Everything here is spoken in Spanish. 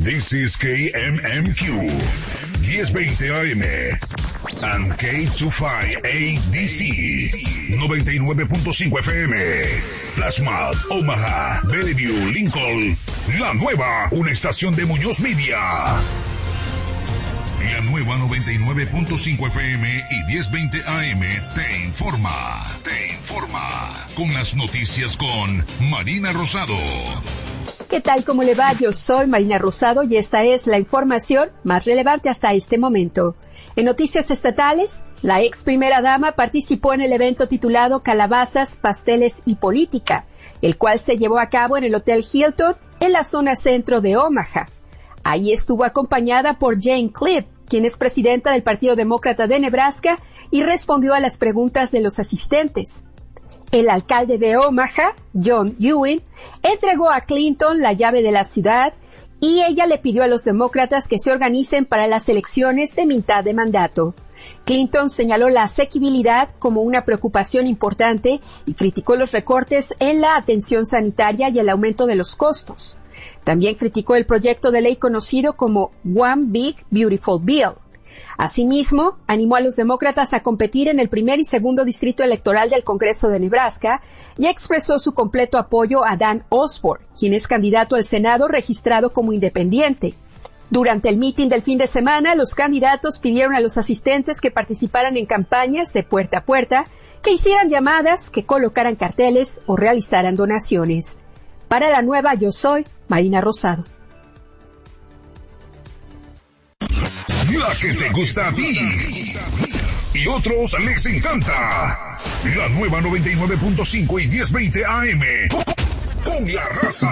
This is KMMQ 1020 AM and K25ADC 99.5 FM. Plasma, Omaha, Bellevue, Lincoln. La nueva, una estación de Muñoz Media. La nueva 99.5 FM y 1020 AM te informa. Con las noticias con Marina Rosado. ¿Qué tal? ¿Cómo le va? Yo soy Marina Rosado y esta es la información más relevante hasta este momento. En noticias estatales, la ex primera dama participó en el evento titulado Calabazas, Pasteles y Política, el cual se llevó a cabo en el Hotel Hilton en la zona centro de Omaha. Ahí estuvo acompañada por Jane Cliff, quien es presidenta del Partido Demócrata de Nebraska, y respondió a las preguntas de los asistentes. El alcalde de Omaha, John Ewing, entregó a Clinton la llave de la ciudad y ella le pidió a los demócratas que se organicen para las elecciones de mitad de mandato. Clinton señaló la asequibilidad como una preocupación importante y criticó los recortes en la atención sanitaria y el aumento de los costos. También criticó el proyecto de ley conocido como One Big Beautiful Bill. Asimismo, animó a los demócratas a competir en el primer y segundo distrito electoral del Congreso de Nebraska y expresó su completo apoyo a Dan Osborne, quien es candidato al Senado registrado como independiente. Durante el mitin del fin de semana, los candidatos pidieron a los asistentes que participaran en campañas de puerta a puerta, que hicieran llamadas, que colocaran carteles o realizaran donaciones. Para la nueva Yo Soy, Marina Rosado. La que te gusta a ti y otros les encanta. La nueva 99.5 y 1020 AM con la raza.